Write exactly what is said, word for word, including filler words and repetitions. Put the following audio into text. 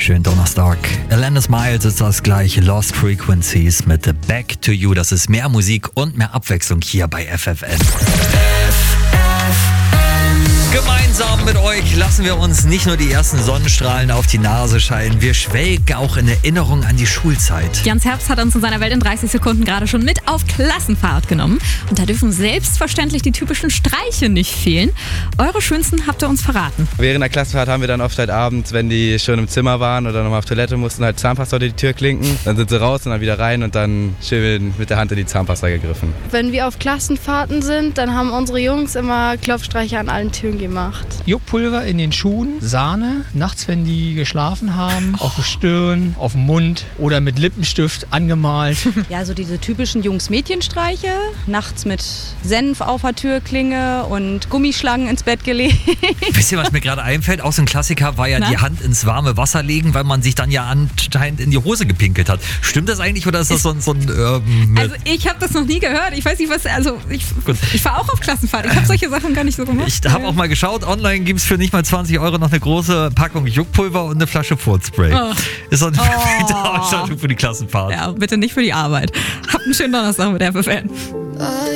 Schönen Donnerstag. Alanis Miles ist das gleiche. Lost Frequencies mit Back to You. Das ist mehr Musik und mehr Abwechslung hier bei F F N. Gemeinsam mit euch lassen wir uns nicht nur die ersten Sonnenstrahlen auf die Nase scheinen, wir schwelgen auch in Erinnerung an die Schulzeit. Jans Herbst hat uns in seiner Welt in dreißig Sekunden gerade schon mit auf Klassenfahrt genommen. Und da dürfen selbstverständlich die typischen Streiche nicht fehlen. Eure schönsten habt ihr uns verraten. Während der Klassenfahrt haben wir dann oft halt abends, wenn die schon im Zimmer waren oder nochmal auf Toilette mussten, halt Zahnpasta unter die Tür klinken. Dann sind sie raus und dann wieder rein und dann schön mit der Hand in die Zahnpasta gegriffen. Wenn wir auf Klassenfahrten sind, dann haben unsere Jungs immer Klopfstreiche an allen Türen gemacht. Juckpulver in den Schuhen, Sahne, nachts, wenn die geschlafen haben, auf der Stirn, auf dem Mund oder mit Lippenstift angemalt. Ja, so diese typischen Jungs-Mädchen-Streiche, nachts mit Senf auf der Türklinge und Gummischlangen ins Bett gelegt. Wisst ihr, was mir gerade einfällt? Auch so ein Klassiker war ja Na? die Hand ins warme Wasser legen, weil man sich dann ja anscheinend in die Hose gepinkelt hat. Stimmt das eigentlich oder ist das so ein... So ein ähm, Also ich habe das noch nie gehört. Ich weiß nicht, was... Also ich, ich war auch auf Klassenfahrt. Ich habe solche Sachen gar nicht so gemacht. Ich habe auch mal geschaut, online gibt es für nicht mal zwanzig Euro noch eine große Packung Juckpulver und eine Flasche Furzspray. Oh. Ist so eine Oh. Ausstattung für die Klassenfahrt. Ja, bitte nicht für die Arbeit. Habt einen schönen Donnerstag mit der F F N.